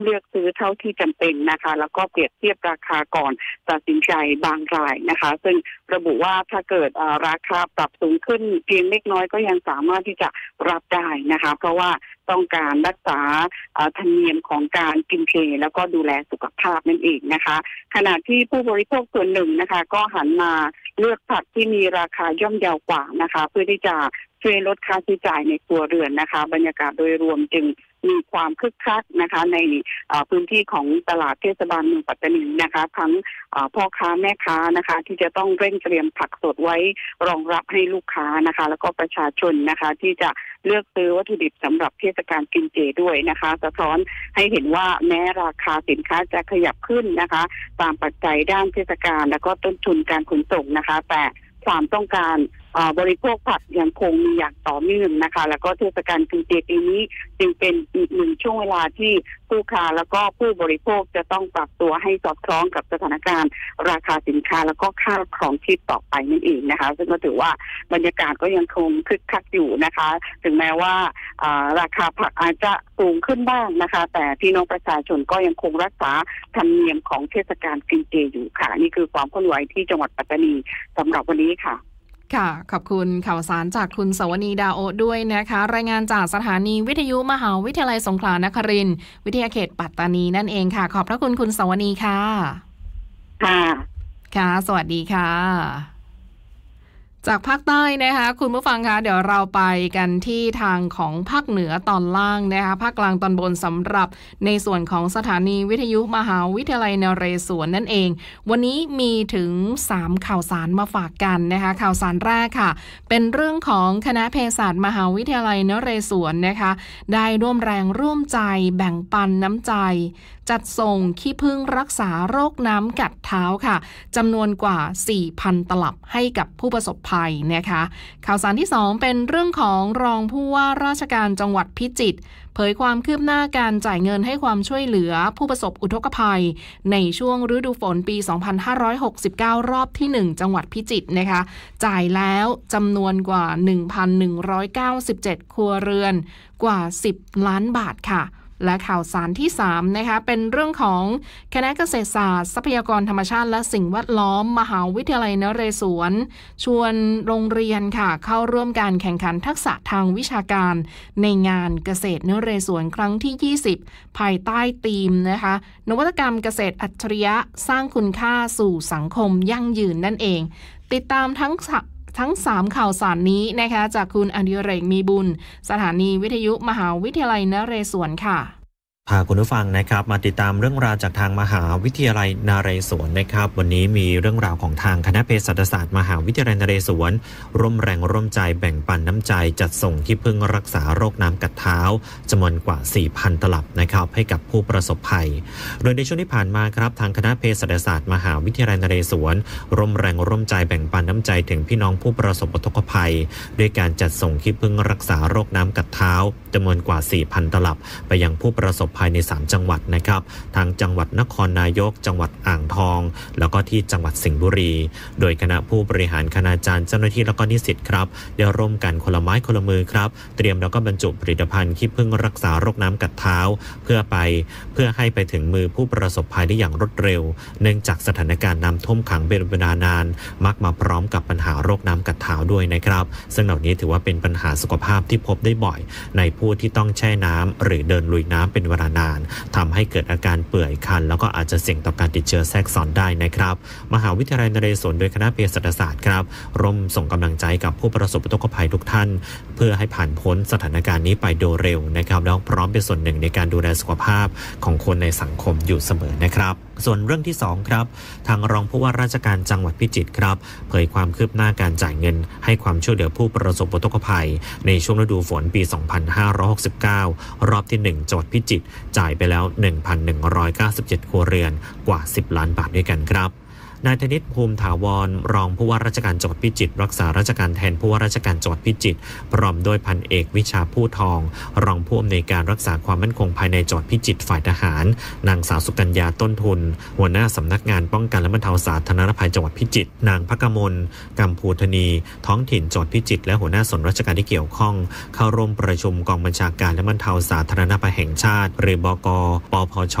เลือกซื้อเท่าที่จำเป็นนะคะแล้วก็เปรียบเทียบราคาก่อนตัดสินใจบางรายนะคะซึ่งระบุว่าถ้าเกิดราคาปรับสูงขึ้นเพียงเล็กน้อยก็ยังสามารถที่จะรับได้นะคะเพราะว่าต้องการรักษาธรรมเนียมของการกินเจแล้วก็ดูแลสุขภาพนั่นเองนะคะขณะที่ผู้บริโภคส่วนหนึ่งนะคะก็หันมาเลือกผักที่มีราคาย่อมเยาวกว่านะคะเพื่อที่จะช่วยลดค่าใช้จ่ายในครัวเรือนนะคะบรรยากาศโดยรวมจึงมีความคึกคักนะคะในพื้นที่ของตลาดเทศบาลเมืองปัตตานีนะคะทั้งพ่อค้าแม่ค้านะคะที่จะต้องเร่งเตรียมผักสดไว้รองรับให้ลูกค้านะคะแล้วก็ประชาชนนะคะที่จะเลือกซื้อวัตถุดิบสำหรับเทศกาลกินเจด้วยนะคะสะท้อนให้เห็นว่าแม้ราคาสินค้าจะขยับขึ้นนะคะตามปัจจัยด้านเทศกาลและก็ต้นทุนการขนส่งนะคะแต่ความต้องการบริโภคผักยังคงมีอย่างต่อเนื่องนะคะแล้วก็เทศกาลกินเจปีนี้จึงเป็นอีกหนึ่งช่วงเวลาที่ผู้ค้าแล้วก็ผู้บริโภคจะต้องปรับตัวให้สอดคล้องกับสถานการณ์ราคาสินค้าแล้วก็ค่าครองชีพต่อไปนั่นเองนะคะซึ่งก็ถือว่าบรรยากาศก็ยังคงคึกคักอยู่นะคะถึงแม้ว่าราคาผักอาจจะสูงขึ้นบ้างนะคะแต่พี่น้องประชาชนก็ยังคงรักษาธรรมเนียมของเทศกาลกินเจอยู่ค่ะนี่คือความเคลื่อนไหวที่จังหวัดปัตตานีสำหรับวันนี้ค่ะค่ะขอบคุณข่าวสารจากคุณสวนีดาโอด้วยนะคะรายงานจากสถานีวิทยุมหาวิทยาลัยสงขลานครินทร์วิทยาเขตปัตตานีนั่นเองค่ะขอบพระคุณคุณสวนีค่ะค่ะสวัสดีค่ะจากภาคใต้นะคะคุณผู้ฟังคะเดี๋ยวเราไปกันที่ทางของภาคเหนือตอนล่างนะคะภาคกลางตอนบนสำหรับในส่วนของสถานีวิทยุมหาวิทยาลัยนเรศวรนั่นเองวันนี้มีถึง3ข่าวสารมาฝากกันนะคะข่าวสารแรกค่ะเป็นเรื่องของคณะเภสัชมหาวิทยาลัยนเรศวรนะคะได้ร่วมแรงร่วมใจแบ่งปันน้ำใจจัดส่งขี้ผึ้งรักษาโรคน้ำกัดเท้าค่ะจำนวนกว่า 4,000 ตลับให้กับผู้ประสบภัยนะคะข่าวสารที่2เป็นเรื่องของรองผู้ว่าราชการจังหวัดพิจิตรเผยความคืบหน้าการจ่ายเงินให้ความช่วยเหลือผู้ประสบอุทกภัยในช่วงฤดูฝนปี 2569 รอบที่ 1 จังหวัดพิจิตรนะคะจ่ายแล้วจำนวนกว่า 1,197 ครัวเรือนกว่า 10 ล้านบาทค่ะและข่าวสารที่3นะคะเป็นเรื่องของคณะเกษตรศาสตร์ทรัพยากรธรรมชาติและสิ่งแวดล้อมมหาวิทยาลัยนเรศวรชวนโรงเรียนค่ะเข้าร่วมการแข่งขันทักษะทางวิชาการในงานเกษตรนเรศวรครั้งที่ 20ภายใต้ธีมนะคะนวัตกรรมเกษตรอัจฉริยะสร้างคุณค่าสู่สังคมยั่งยืนนั่นเองติดตามทั้ง3ข่าวสารนี้นะคะจากคุณอดิเรกมีบุญสถานีวิทยุมหาวิทยาลัยนเรศวรค่ะพาคุณผู้ฟังนะครับมาติดตามเรื่องราวจากทางมหาวิทยาลัยนเรศวรนะครับวันนี้มีเรื่องราวของทางคณะเภสัชศาสตร์มหาวิทยาลัยนเรศวรร่วมแรงร่วมใจแบ่งปันน้ำใจจัดส่งขี้ผึ้งรักษาโรคน้ำกัดเท้าจำนวนกว่า 4,000 ตลับนะครับให้กับผู้ประสบภัยโดยในช่วงที่ผ่านมาครับทางคณะเภสัชศาสตร์มหาวิทยาลัยนเรศวรร่วมแรงร่วมใจแบ่งปันน้ำใจถึงพี่น้องผู้ประสบอุทกภัยด้วยการจัดส่งขี้ผึ้งรักษาโรคน้ำกัดเท้าจำนวนกว่า 4,000 ตลับไปยังผู้ประสบภัยใน3จังหวัดนะครับทางจังหวัดนครนายกจังหวัดอ่างทองแล้วก็ที่จังหวัดสิงห์บุรีโดยคณะผู้บริหารคณาจารย์เจ้าหน้าที่แล้วก็นิสิตครับได้ร่วมกันคนละไม้คนละมือครับเตรียมแล้วก็บรรจุผลิตภัณฑ์ขี้ผึ้งรักษาโรคน้ำกัดเท้าเพื่อให้ไปถึงมือผู้ประสบภัยได้อย่างรวดเร็วเนื่องจากสถานการณ์น้ำท่วมขังเป็นเวลานานมักมาพร้อมกับปัญหาโรคน้ำกัดเท้าด้วยนะครับซึ่งเหล่านี้ถือว่าเป็นปัญหาสุขภาพที่พบได้บ่อยในผู้ที่ต้องแช่น้ำหรือเดินลุยน้ำเป็นเวลานานทำให้เกิดอาการเปื่อยคันแล้วก็อาจจะเสี่ยงต่อการติดเชื้อแทรกซ้อนได้นะครับมหาวิทยาลัยนเรศวรโดยคณะเภสัชศาสตร์ครับร่วมส่งกำลังใจกับผู้ประสบอุทกภัยทุกท่านเพื่อให้ผ่านพ้นสถานการณ์นี้ไปโดยเร็วนะครับแล้วพร้อมเป็นส่วนหนึ่งในการดูแลสุขภาพของคนในสังคมอยู่เสมอนะครับส่วนเรื่องที่2ครับทางรองผู้ว่าราชการจังหวัดพิจิตรครับเผยความคืบหน้าการจ่ายเงินให้ความช่วยเหลือผู้ประสบอุทกภัยในช่วงฤดูฝนปี 2569 รอบที่ 1 จังหวัดพิจิตรจ่ายไปแล้ว 1,197 ครัวเรือนกว่า 10 ล้านบาทด้วยกันครับนายธนิตภูมิถาวรรองผู้ว่าราชการจังหวัดพิจิตรรักษาราชการแทนผู้ว่าราชการจังหวัดพิจิตรพร้อมด้วยพันเอกวิชาผู้ทองรองผู้อำนวยการรักษาความมั่นคงภายในจังหวัดพิจิตรฝ่ายทหารนางสาวสุกัญญาต้นทุนหัวหน้าสำนักงานป้องกันและบรรเทาสาธารณภัยจังหวัดพิจิตรนางภกมลกัมพูธนีท้องถิ่นจังหวัดพิจิตรและหัวหน้าส่วนราชการที่เกี่ยวข้องเข้าร่วมประชุมกองบัญชาการและบรรเทาสาธารณภัยแห่งชาติหรือบก.ปพช